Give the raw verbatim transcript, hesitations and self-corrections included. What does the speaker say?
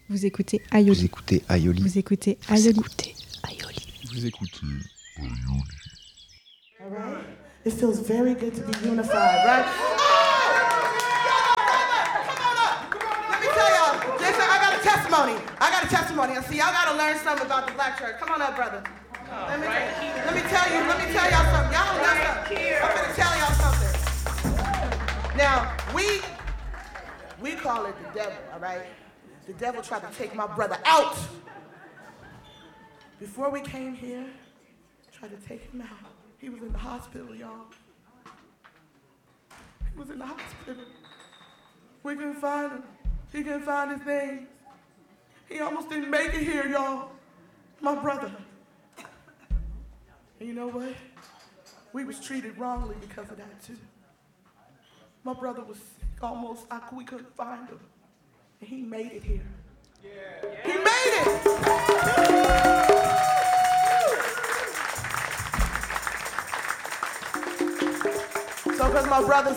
Vous écoutez Aioli. Vous écoutez Aioli. Vous écoutez Aioli. Vous écoutez Aioli. Vous écoutez Aioli. All right? It feels very good to be unified, right? Let me tell y'all, listen, I got a testimony. I got a testimony. I see y'all got to learn something about the black church. Come on up, brother. Let me, let me tell you, let me tell y'all something. Y'all don't know something. I'm going to tell y'all something. Now, we, we call it the devil, all right? The devil tried to take my brother out. Before we came here, tried to take him out. He was in the hospital, y'all. He was in the hospital. We couldn't find him. He couldn't find his name. He almost didn't make it here, y'all. My brother. And you know what? We was treated wrongly because of that, too. My brother was sick, almost, I, we couldn't find him. And he made it here. Yeah. He made it! So because my brother's